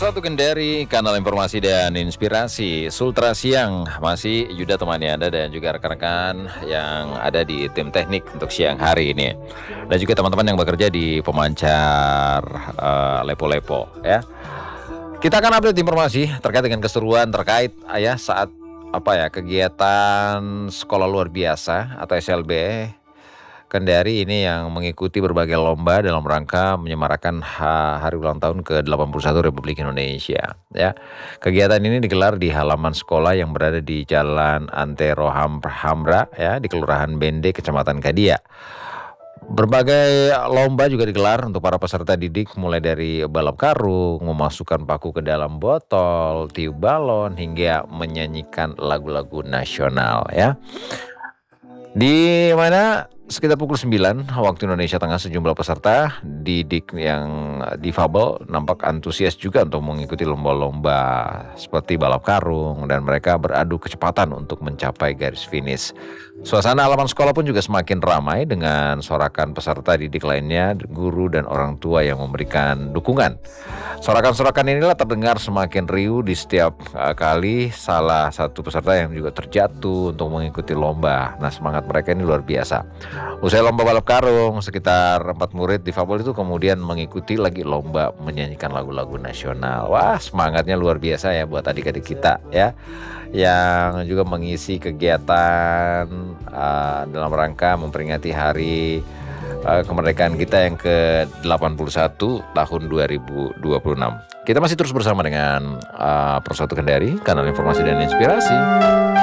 Persatu Kendari, kanal informasi dan inspirasi. Sultra Siang masih Yuda temani Anda dan juga rekan-rekan yang ada di tim teknik untuk siang hari ini. Dan juga teman-teman yang bekerja di pemancar Lepo-Lepo ya. Kita akan update informasi terkait dengan keseruan terkait saat kegiatan sekolah luar biasa atau SLB Kendari ini yang mengikuti berbagai lomba dalam rangka menyemarakan hari ulang tahun ke-81 Republik Indonesia ya. Kegiatan ini digelar di halaman sekolah yang berada di Jalan Antero Hamra ya, di Kelurahan Bende, Kecamatan Kadia. Berbagai lomba juga digelar untuk para peserta didik, mulai dari balap karung, memasukkan paku ke dalam botol, tiup balon, hingga menyanyikan lagu-lagu nasional ya. Di mana sekitar pukul 9 waktu Indonesia Tengah, sejumlah peserta didik yang difabel nampak antusias juga untuk mengikuti lomba-lomba seperti balap karung, dan mereka beradu kecepatan untuk mencapai garis finish. Suasana halaman sekolah pun juga semakin ramai dengan sorakan peserta didik lainnya, guru dan orang tua yang memberikan dukungan. Sorakan-sorakan inilah terdengar semakin riuh di setiap kali salah satu peserta yang juga terjatuh untuk mengikuti lomba. Nah, semangat mereka ini luar biasa. Usai lomba balap karung, sekitar 4 murid difabel itu kemudian mengikuti lagi lomba menyanyikan lagu-lagu nasional. Wah, semangatnya luar biasa ya buat adik-adik kita ya, yang juga mengisi kegiatan dalam rangka memperingati hari kemerdekaan kita yang ke-81 tahun 2026. Kita masih terus bersama dengan Persatu Kendari, kanal informasi dan inspirasi.